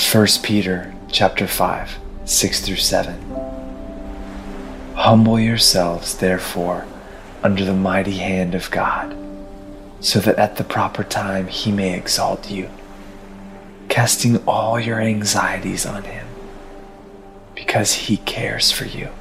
1 Peter chapter 5, 6 through 7. Humble yourselves, therefore, under the mighty hand of God, so that at the proper time he may exalt you, casting all your anxieties on him, because he cares for you.